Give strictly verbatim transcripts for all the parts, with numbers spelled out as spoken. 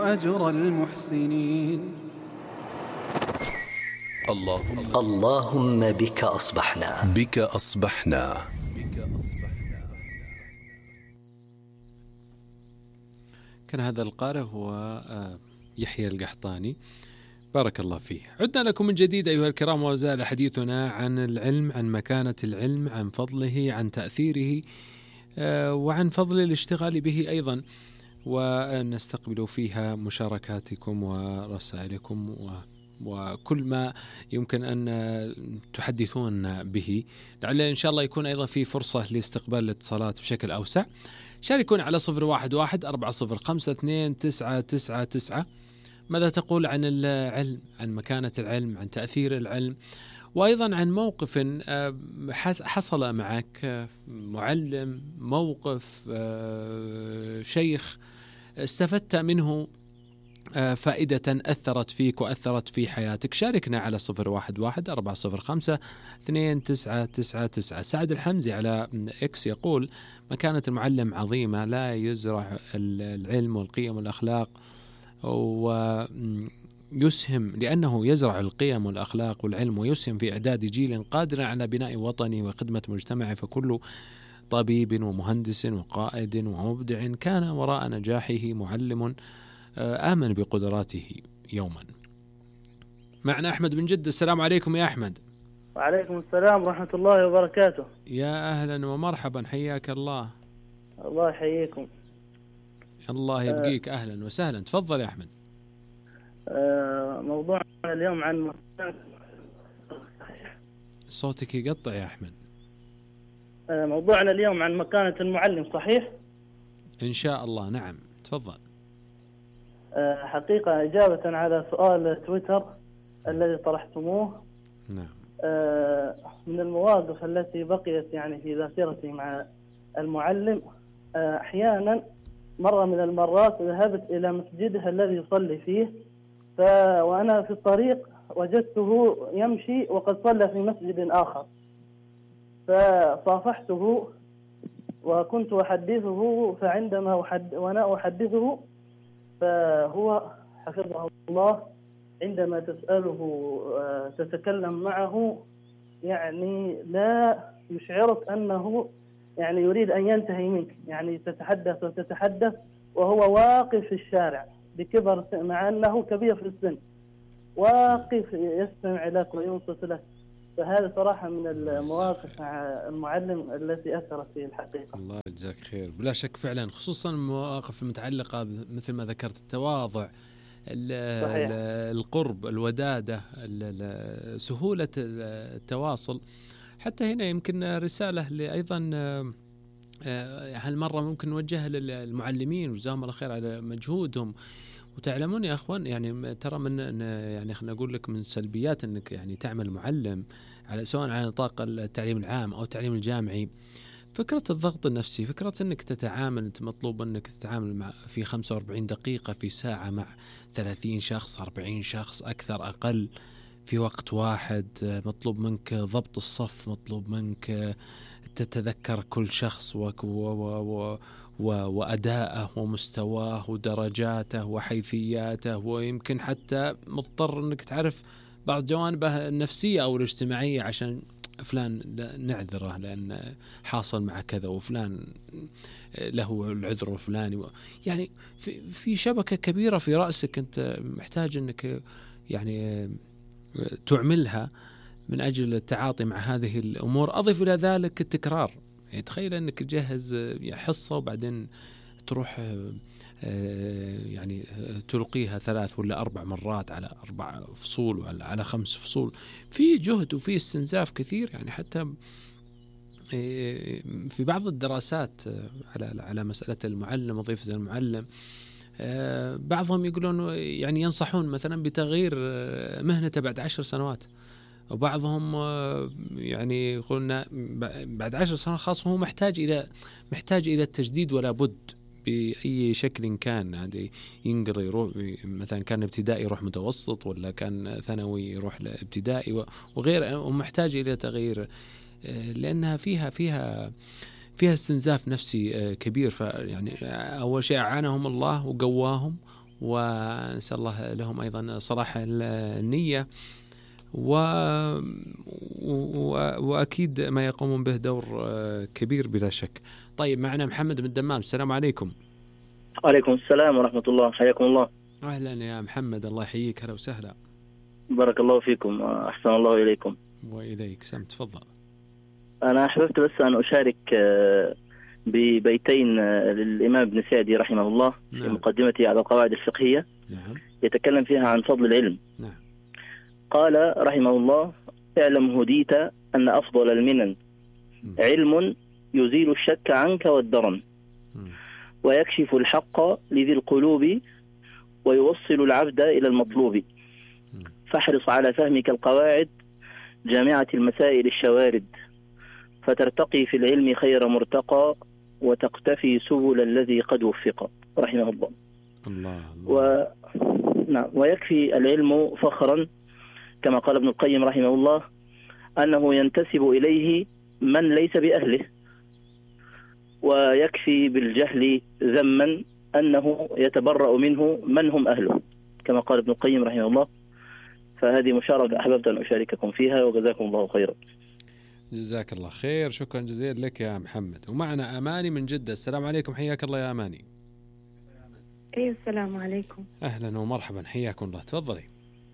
أجر المحسنين. اللهم اللهم بك أصبحنا بك أصبحنا كان هذا القارئ هو يحيى القحطاني، بارك الله فيه. عدنا لكم من جديد أيها الكرام، وزال حديثنا عن العلم، عن مكانة العلم، عن فضله، عن تأثيره، وعن فضل الاشتغال به أيضا، ونستقبل فيها مشاركاتكم ورسائلكم وكل ما يمكن أن تحدثون به، لعل إن شاء الله يكون أيضا في فرصة لاستقبال الاتصالات بشكل أوسع. شاركون على صفر واحد واحد أربعة صفر خمسة اثنين تسعة تسعة تسعة. ماذا تقول عن العلم، عن مكانة العلم، عن تأثير العلم، وأيضا عن موقف حصل معك، معلم، موقف، شيخ استفدت منه فائدة أثرت فيك وأثرت في حياتك. شاركنا على صفر واحد واحد أربعة صفر خمسة اثنين تسعة تسعة تسعة. سعد الحمزي على إكس يقول: مكانة المعلم عظيمة، لا يزرع العلم والقيم والأخلاق ويسهم، لأنه يزرع القيم والأخلاق والعلم ويسهم في إعداد جيل قادر على بناء وطني وخدمة مجتمعي. فكل طبيب ومهندس وقائد ومبدع كان وراء نجاحه معلم آمن بقدراته يوما. معنا أحمد بن جدة. السلام عليكم يا أحمد. وعليكم السلام ورحمة الله وبركاته. يا أهلا ومرحبا، حياك الله. الله يحييكم. الله يبقيك. أه أهلا وسهلا، تفضل يا أحمد. أه موضوعنا اليوم عن صوتك يقطع يا أحمد. أه موضوعنا اليوم عن مكانة المعلم، صحيح؟ إن شاء الله، نعم تفضل. أه حقيقة إجابة على سؤال تويتر الذي طرحتموه، نعم. أه من المواقف التي بقيت يعني في ذاكرتي مع المعلم، أه أحيانا مرة من المرات ذهبت إلى مسجده الذي يصلي فيه، ف... وأنا في الطريق وجدته يمشي وقد صلى في مسجد آخر، فصافحته وكنت أحدثه، فعندما أحد... وأنا أحدثه فهو حفظه الله عندما تسأله تتكلم معه يعني لا يشعرك أنه يعني يريد أن ينتهي منك، يعني تتحدث وتتحدث وهو واقف في الشارع بكبر، مع أنه كبير في السن، واقف يستمع لك وينصت لك. فهذا صراحة من المواقف مع المعلم التي أثرت في الحقيقة. الله يجزاك خير. بلا شك فعلا، خصوصا المواقف المتعلقة مثل ما ذكرت، التواضع، القرب، الودادة، سهولة التواصل. حتى هنا يمكن رسالة أيضا هالمرة ممكن نوجهها للمعلمين، وجزاهم الله خير على مجهودهم. وتعلمون يا أخوان، يعني ترى من يعني خلينا نقول لك من سلبيات أنك يعني تعمل معلم على سواء على نطاق التعليم العام أو التعليم الجامعي، فكرة الضغط النفسي، فكرة أنك تتعامل، أنت مطلوب أنك تتعامل مع في خمسة وأربعين دقيقة في ساعة مع ثلاثين شخص، أربعين شخص، أكثر أقل، في وقت واحد. مطلوب منك ضبط الصف، مطلوب منك تتذكر كل شخص و و و وأداءه ومستواه ودرجاته وحيثياته، ويمكن حتى مضطر أنك تعرف بعض جوانبه النفسية أو الاجتماعية، عشان فلان نعذره لأن حاصل مع كذا، وفلان له العذر الفلاني، يعني في في شبكة كبيرة في رأسك أنت محتاج أنك يعني تعملها من أجل التعاطي مع هذه الأمور. أضف إلى ذلك التكرار، يعني تخيل أنك تجهز حصة وبعدين تروح يعني تلقيها ثلاث ولا أربع مرات على أربع فصول وعلى على خمس فصول، في جهد وفي استنزاف كثير. يعني حتى في بعض الدراسات على على مسألة المعلم، وظيفة المعلم، بعضهم يقولون يعني ينصحون مثلا بتغيير مهنته بعد عشر سنوات، وبعضهم يعني يقولون بعد عشر سنوات خاص هو محتاج إلى محتاج إلى التجديد ولا بد بأي شكل كان. يعني ينقل يروح مثلا كان ابتدائي يروح متوسط، ولا كان ثانوي يروح لابتدائي وغير، ومحتاج إلى تغيير، لأنها فيها فيها فيها استنزاف نفسي كبير. فيعني أول شيء أعانهم الله وقواهم ونسأل الله لهم أيضا صلاح النية، و... و... وأكيد ما يقومون به دور كبير بلا شك. طيب معنا محمد من الدمام، السلام عليكم. وعليكم السلام ورحمة الله، حياكم الله. أهلا يا محمد، الله يحييك، هلا وسهلا. بارك الله فيكم، أحسن الله إليكم. وإليك، سم تفضل. أنا أحببت بس أن أشارك ببيتين للإمام ابن سعدي رحمه الله. نعم. في مقدمته على القواعد الفقهية. نعم. يتكلم فيها عن فضل العلم. نعم. قال رحمه الله: اعلم هديت أن أفضل المنن علم يزيل الشك عنك والدرن ويكشف الحق لذي القلوب ويوصل العبد إلى المطلوب، فاحرص على فهمك القواعد جامعة المسائل الشوارد، فترتقي في العلم خير مرتقى وتقتفي سبل الذي قد وفق. رحمه الله. الله, الله. و... نعم. ويكفي العلم فخرا كما قال ابن القيم رحمه الله أنه ينتسب إليه من ليس بأهله، ويكفي بالجهل ذما أنه يتبرأ منه من هم أهله كما قال ابن القيم رحمه الله. فهذه مشاركة أحببت أن أشارككم فيها، وجزاكم الله خيرا. جزاك الله خير، شكرا جزيلا لك يا محمد. ومعنا أماني من جدة، السلام عليكم، حياك الله يا أماني. أيوة السلام عليكم. أهلا ومرحبا، حياكم الله، تفضلي.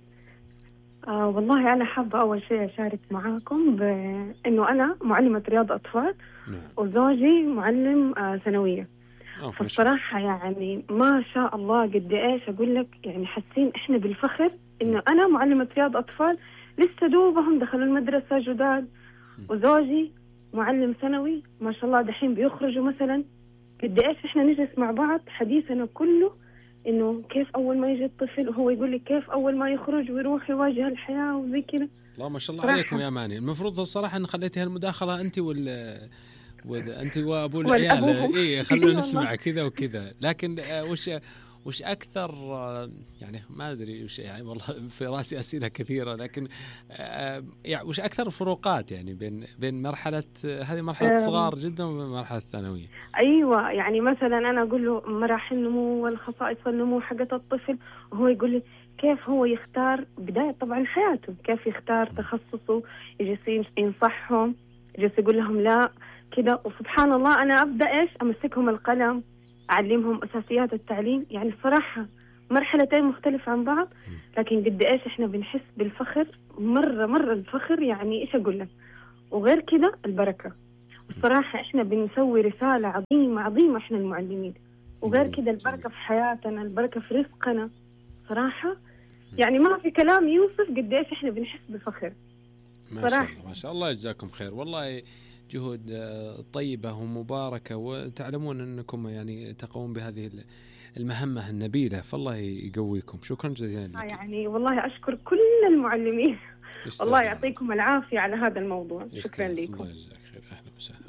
آه والله أنا حابة أول شيء أشارك معاكم بأنه أنا معلمة رياض أطفال. نعم. وزوجي معلم آه ثانوية. فالصراحة يعني ما شاء الله قد إيش أقول لك، يعني حاسين إحنا بالفخر إنه أنا معلمة رياض أطفال لسه دوبهم دخلوا المدرسة جداد، وزوجي معلم ثانوي ما شاء الله دحين بيخرجوا مثلا. قد إيش إحنا نجلس مع بعض حديثنا كله إنه كيف أول ما يجي الطفل وهو يقول لي كيف أول ما يخرج ويروح يواجه الحياة وزي كذا. الله ما شاء الله عليكم يا ماني. المفروض الصراحة إن خليتي هالمداخلة أنت وال وأنت وأبو العيال إيه خلونا نسمع كذا وكذا. لكن وش وش أكثر يعني ما أدري وش يعني والله في رأسي أسئلة كثيرة، لكن يعني وش أكثر الفروقات يعني بين بين مرحلة هذه مرحلة صغار جدا ومرحلة الثانوية؟ أيوة يعني مثلا أنا أقول له مراحل النمو والخصائص النمو حقت الطفل، وهو يقول لي كيف هو يختار بداية طبعا حياته، كيف يختار تخصصه، يجلس ينصحهم، يجلس يقول لهم لا كده. وسبحان الله أنا أبدأ إيش أمسكهم القلم، أعلمهم أساسيات التعليم. يعني الصراحة مرحلتين مختلفة عن بعض، لكن قد إيش إحنا بنحس بالفخر، مرة مرة الفخر. يعني إيش أقول لك، وغير كده البركة. والصراحة إحنا بنسوي رسالة عظيمة عظيمة إحنا المعلمين، وغير كده البركة في حياتنا، البركة في رزقنا. صراحة يعني ما في كلام يوصف قد إيش إحنا بنحس بالفخر. ما شاء الله ما شاء الله، يجزاكم خير والله، جهود طيبة ومباركة، وتعلمون أنكم يعني تقومون بهذه المهمة النبيلة، فالله يقويكم. شكرا جزيلا لك. يعني والله أشكر كل المعلمين، والله يعطيكم العافية على هذا الموضوع. شكرا لكم. الله يجزاك خير. أهلا وسهلا.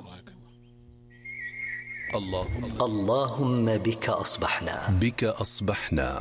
الله اللهم بك أصبحنا بك أصبحنا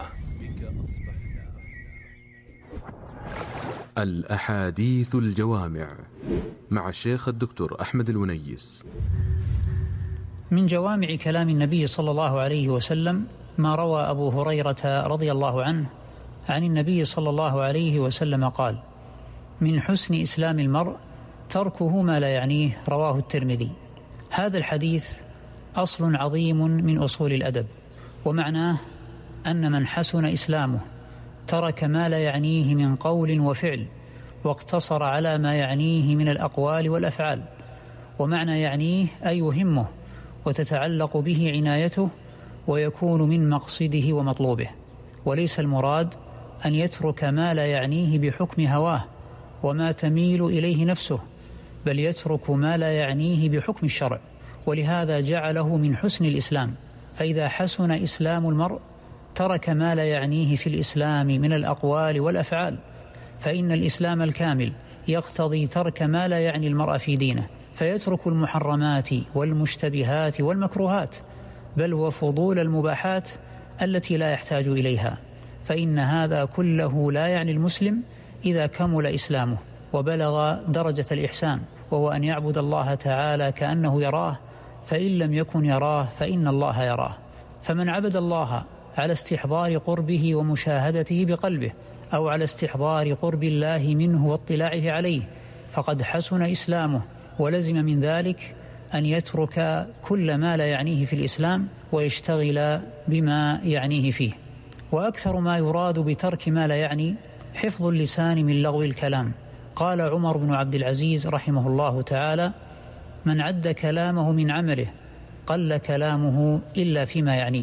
الأحاديث الجوامع مع الشيخ الدكتور أحمد الونيس. من جوامع كلام النبي صلى الله عليه وسلم ما روى أبو هريرة رضي الله عنه عن النبي صلى الله عليه وسلم قال: من حسن إسلام المرء تركه ما لا يعنيه، رواه الترمذي. هذا الحديث أصل عظيم من أصول الأدب، ومعناه أن من حسن إسلامه ترك ما لا يعنيه من قول وفعل، واقتصر على ما يعنيه من الأقوال والأفعال. ومعنى يعنيه أي يهمه وتتعلق به عنايته ويكون من مقصده ومطلوبه، وليس المراد أن يترك ما لا يعنيه بحكم هواه وما تميل إليه نفسه، بل يترك ما لا يعنيه بحكم الشرع. ولهذا جعله من حسن الإسلام. فإذا حسن إسلام المرء ترك ما لا يعنيه في الإسلام من الأقوال والأفعال، فإن الإسلام الكامل يقتضي ترك ما لا يعني المرء في دينه، فيترك المحرمات والمشتبهات والمكروهات، بل وفضول المباحات التي لا يحتاج إليها. فإن هذا كله لا يعني المسلم إذا كمل إسلامه وبلغ درجة الإحسان، وهو أن يعبد الله تعالى كأنه يراه، فإن لم يكن يراه فإن الله يراه. فمن عبد الله على استحضار قربه ومشاهدته بقلبه، أو على استحضار قرب الله منه واطلاعه عليه، فقد حسن إسلامه، ولزم من ذلك أن يترك كل ما لا يعنيه في الإسلام ويشتغل بما يعنيه فيه. وأكثر ما يراد بترك ما لا يعني حفظ اللسان من لغو الكلام. قال عمر بن عبد العزيز رحمه الله تعالى: من عد كلامه من عمله قل كلامه إلا فيما يعنيه.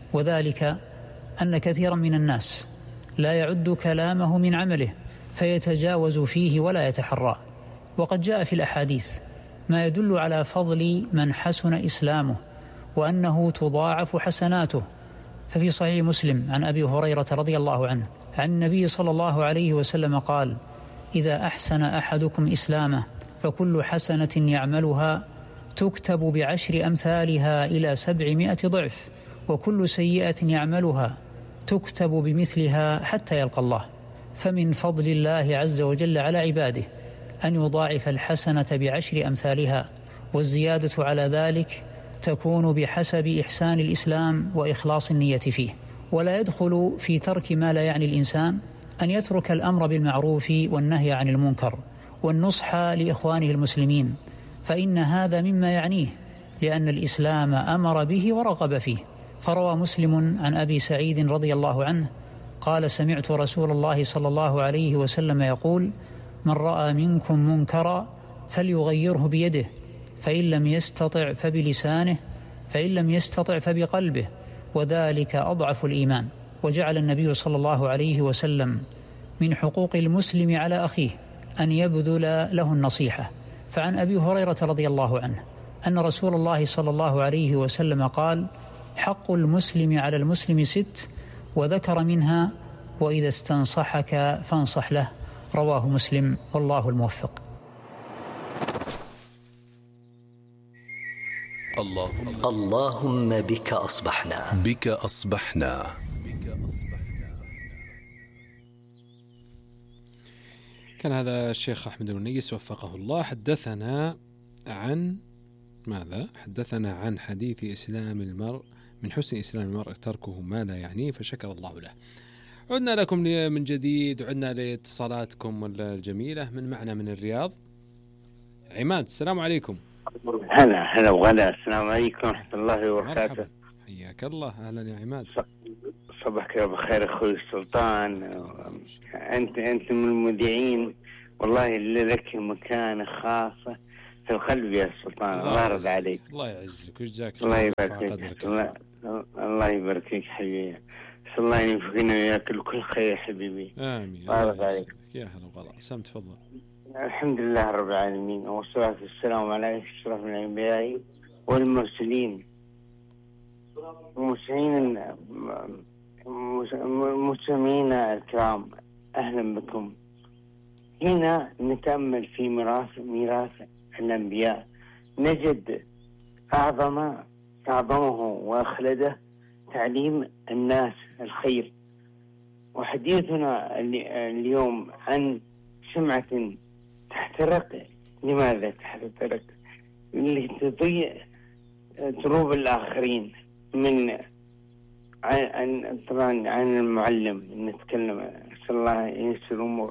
وذلك أن كثيرا من الناس لا يعد كلامه من عمله فيتجاوز فيه ولا يتحرى. وقد جاء في الأحاديث ما يدل على فضل من حسن إسلامه وأنه تضاعف حسناته. ففي صحيح مسلم عن أبي هريرة رضي الله عنه عن النبي صلى الله عليه وسلم قال: إذا أحسن أحدكم إسلامه فكل حسنة يعملها تكتب بعشر أمثالها إلى سبعمائة ضعف، وكل سيئة يعملها تكتب بمثلها حتى يلقى الله. فمن فضل الله عز وجل على عباده أن يضاعف الحسنة بعشر أمثالها، والزيادة على ذلك تكون بحسب إحسان الإسلام وإخلاص النية فيه. ولا يدخل في ترك ما لا يعني الإنسان أن يترك الأمر بالمعروف والنهي عن المنكر والنصح لإخوانه المسلمين، فإن هذا مما يعنيه، لأن الإسلام أمر به ورغب فيه. فروى مسلم عن أبي سعيد رضي الله عنه قال: سمعت رسول الله صلى الله عليه وسلم يقول: من رأى منكم منكرا فليغيره بيده، فإن لم يستطع فبلسانه، فإن لم يستطع فبقلبه، وذلك أضعف الإيمان. وجعل النبي صلى الله عليه وسلم من حقوق المسلم على أخيه أن يبذل له النصيحة. فعن أبي هريرة رضي الله عنه أن رسول الله صلى الله عليه وسلم قال: حق المسلم على المسلم ست، وذكر منها: وإذا استنصحك فانصح له. رواه مسلم، والله الموفق. اللهم, اللهم بك أصبحنا بك أصبحنا كان هذا الشيخ أحمد الونيس وفقه الله حدثنا عن ماذا؟ حدثنا عن حديث إسلام المرء من حسن إسلام المرء تركه ما لا يعنيه فشكر الله له. عدنا لكم من جديد، عدنا لاتصالاتكم الجميلة. من معنا من الرياض عماد. السلام عليكم. هلا هلا وغلا. السلام عليكم ورحمة الله وبركاته. حياك الله. أهلا يا عماد. صباحك بخير أخوي السلطان. أنت أنت من المذيعين والله اللي لك مكانة خاصة في القلب يا سلطان. الله يرضى عليك. الله يعزك ويجزاك خير. الله يبارك الله, الله يبارك فيك حبيبي. صلى الله يوفقنا وياك لكل خير حبيبي. آمين. الله يرضى عليك. يا هلا وغلا. سام تفضل. الحمد لله رب العالمين، والصلاة والسلام على أشرف الأنبياء والمرسلين المرسلين المسلمين الكرام. أهلا بكم. هنا نتأمل في ميراث ميراث الأنبياء، نجد أعظم أعظمه وأخلده تعليم الناس الخير. وحديثنا اليوم عن سمعة تحترق. لماذا تحترق؟ لتضيء دروب الآخرين من عن طبعا عن المعلم. نتكلم صلى الله ييسر الأمور.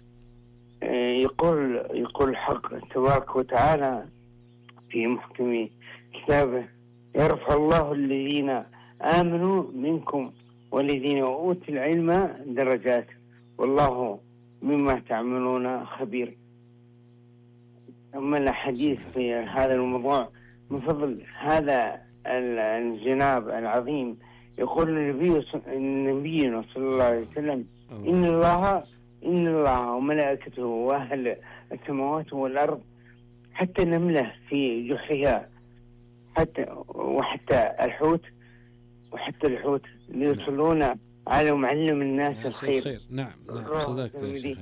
يقول يقول الحق تبارك وتعالى في محكم كتابه: يرفع الله الذين آمنوا منكم والذين أوتوا العلم درجات والله مما تعملون خبير. أما الحديث في هذا الموضوع من فضل هذا الجناب العظيم يقول النبي النبي صلى الله عليه وسلم: إن الله إن الله وملائكته وأهل السماوات والأرض حتى النملة في جحرها حتى وحتى الحوت وحتى الحوت ليصلون على معلم الناس الخير. الخير. نعم نعم صدقت يا شيخ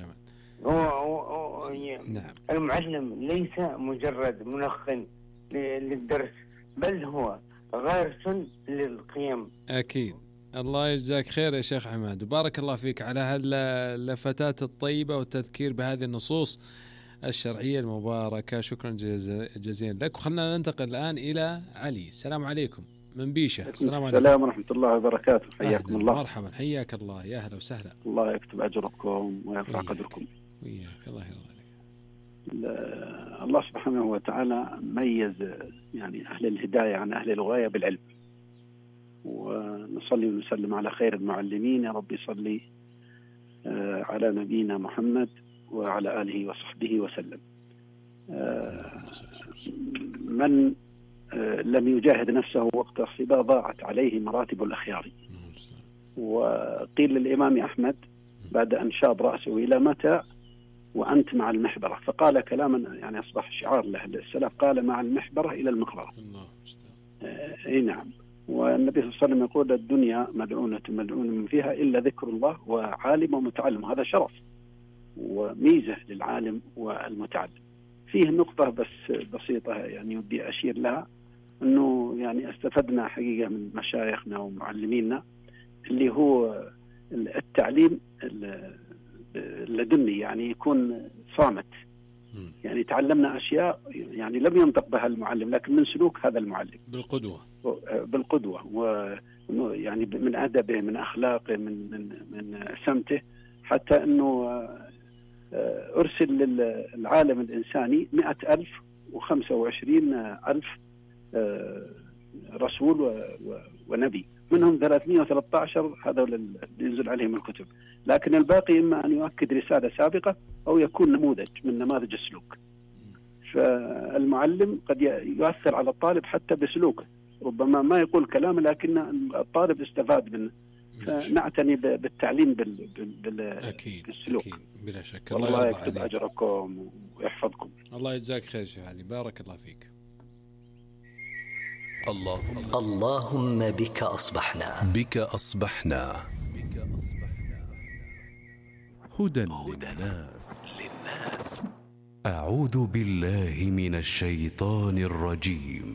أحمد. نعم. المعلم ليس مجرد ملقن للدرس، بل هو غارس للقيم. أكيد. الله يجزاك خير يا شيخ عماد، وبارك الله فيك على هاللفتات الطيبة والتذكير بهذه النصوص الشرعية المباركة. شكرا جزيلا لك. وخلنا ننتقل الآن إلى علي. السلام عليكم. من بيشة. السلام عليكم. السلام ورحمة الله وبركاته. حياكم الله. مرحبا، حياك الله، يا أهلا وسهلا. الله يكتب أجركم ويرفع قدركم. وياك، الله يرضى عليك. الله سبحانه وتعالى ميز يعني أهل الهداية عن أهل الغاية بالعلم، ونصلي ونسلم على خير المعلمين. يا رب صلي على نبينا محمد وعلى آله وصحبه وسلم. من لم يجاهد نفسه وقت الصبا ضاعت عليه مراتب الأخيار. وقيل للإمام أحمد بعد أن شاب رأسه: إلى متى وأنت مع المحبرة؟ فقال كلاما يعني أصبح شعار له السلف، قال: مع المحبرة إلى المقبرة. أي نعم. والنبي صلى الله عليه وسلم يقول: الدنيا مدعونة مدعون من فيها إلا ذكر الله وعالم ومتعلم. هذا شرف وميزة للعالم والمتعلم. فيه نقطة بس بسيطة يعني ودي أشير لها، أنه يعني استفدنا حقيقة من مشايخنا ومعلمينا اللي هو التعليم اللدني، يعني يكون صامت. يعني تعلمنا أشياء يعني لم ينطق بها المعلم، لكن من سلوك هذا المعلم بالقدوة بالقدوة ويعني من أدبه، من أخلاقه، من من من سمته، حتى أنه أرسل للعالم الإنساني مئة ألف وخمسة وعشرين ألف رسول ونبي، منهم ثلاثمئة وثلاثة عشر هذول اللي ينزل عليهم الكتب، لكن الباقي إما أن يؤكد رسالة سابقة أو يكون نموذج من نماذج السلوك. فالمعلم قد يؤثر على الطالب حتى بسلوكه، ربما ما يقول كلام لكن الطالب استفاد منه. فنعتني بالتعليم بال... بال... أكيد بالسلوك. أكيد بلا شك. الله, الله يكتب أجركم ويحفظكم. الله يجزاك خير شيخ علي، بارك الله فيك. اللهم اللهم بك أصبحنا بك أصبحنا هدى للناس. أعوذ بالله من الشيطان الرجيم.